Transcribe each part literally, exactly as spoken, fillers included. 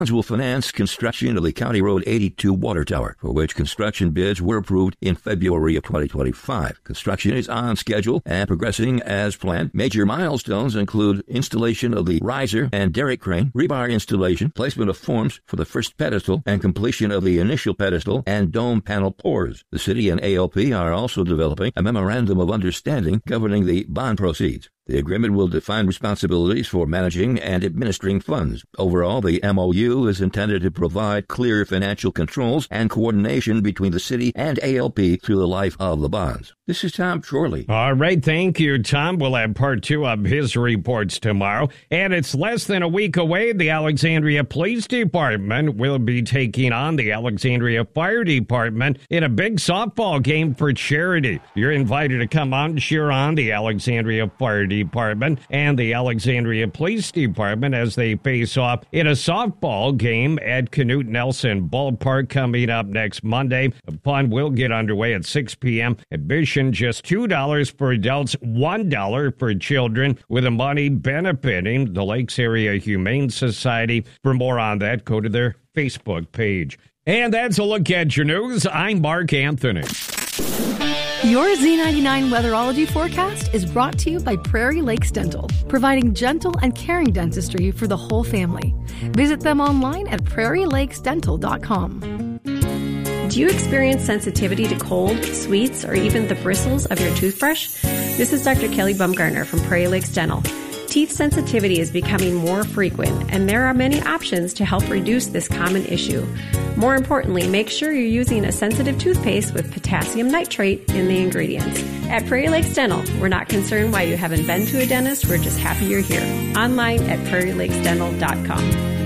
will finance construction of the County Road eighty-two water tower, for which construction bids were approved in February of twenty twenty-five. Construction is on schedule and progressing as planned. Major milestones include installation of the riser and derrick crane, rebar installation, placement of forms for the first pedestal, and completion of the initial pedestal and dome panel pours. The city and A L P are also developing a memorandum of understanding governing the bond proceeds. The agreement will define responsibilities for managing and administering funds. Overall, the M O U is intended to provide clear financial controls and coordination between the city and A L P through the life of the bonds. This is Tom Chorley. All right, thank you, Tom. We'll have part two of his reports tomorrow. And it's less than a week away. The Alexandria Police Department will be taking on the Alexandria Fire Department in a big softball game for charity. You're invited to come out and cheer on the Alexandria Fire Department and the Alexandria Police Department as they face off in a softball game at Knute Nelson Ballpark coming up next Monday. The fun will get underway at six p.m. Admission just two dollars for adults, one dollar for children, with the money benefiting the Lakes Area Humane Society. For more on that, go to their Facebook page. And that's a look at your news. I'm Mark Anthony. Your Z ninety-nine Weatherology forecast is brought to you by Prairie Lakes Dental, providing gentle and caring dentistry for the whole family. Visit them online at prairie lakes dental dot com. Do you experience sensitivity to cold, sweets, or even the bristles of your toothbrush? This is Doctor Kelly Bumgarner from Prairie Lakes Dental. Teeth sensitivity is becoming more frequent, and there are many options to help reduce this common issue. More importantly, make sure you're using a sensitive toothpaste with potassium nitrate in the ingredients. At Prairie Lakes Dental, we're not concerned why you haven't been to a dentist, we're just happy you're here. Online at prairie lakes dental dot com.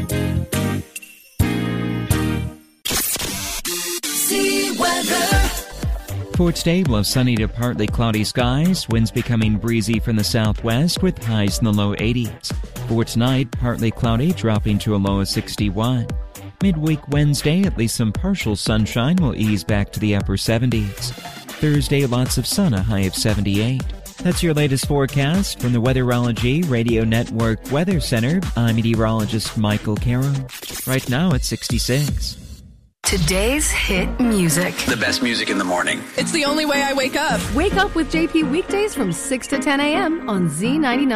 See weather. For today, we'll have sunny to partly cloudy skies, winds becoming breezy from the southwest with highs in the low eighties. For tonight, partly cloudy, dropping to a low of sixty-one. Midweek Wednesday, at least some partial sunshine will ease back to the upper seventies. Thursday, lots of sun, a high of seventy-eight. That's your latest forecast from the Weatherology Radio Network Weather Center. I'm meteorologist Michael Carroll. Right now, it's sixty-six. Today's hit music. The best music in the morning. It's the only way I wake up. Wake up with J P weekdays from six to ten a.m. on Z ninety-nine.